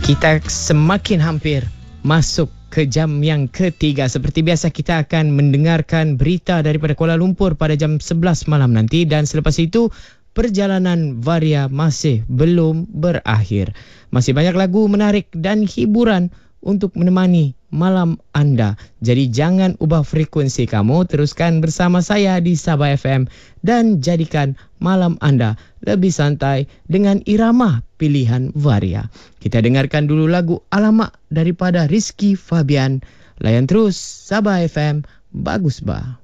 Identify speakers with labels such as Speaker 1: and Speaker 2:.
Speaker 1: Kita semakin hampir masuk ke jam yang ketiga. Seperti biasa kita akan mendengarkan berita daripada Kuala Lumpur pada jam 11 malam nanti, dan selepas itu perjalanan Varia masih belum berakhir. Masih banyak lagu menarik dan hiburan untuk menemani malam anda. Jadi jangan ubah frekuensi kamu, teruskan bersama saya di Sabah FM dan jadikan malam anda lebih santai dengan irama pilihan Varia. Kita dengarkan dulu lagu Alamak daripada Rizky Fabian. Layan terus Sabah FM, bagus bah.